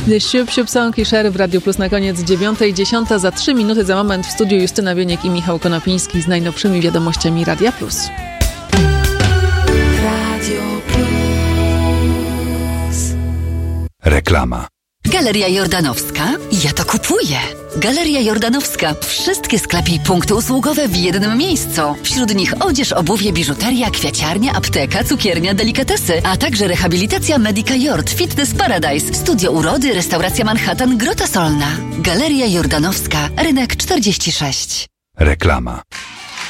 The Siup Siup Song i Share w Radio Plus na koniec 9:10. Za 3 minuty za moment w studiu Justyna Wieniek i Michał Konopiński z najnowszymi wiadomościami Radia Plus. Radio Plus. Reklama. Galeria Jordanowska? Ja to kupuję. Galeria Jordanowska. Wszystkie sklepy i punkty usługowe w jednym miejscu. Wśród nich odzież, obuwie, biżuteria, kwiaciarnia, apteka, cukiernia, delikatesy, a także rehabilitacja Medica Jord, Fitness Paradise, studio urody, restauracja Manhattan, Grota Solna. Galeria Jordanowska, rynek 46. Reklama.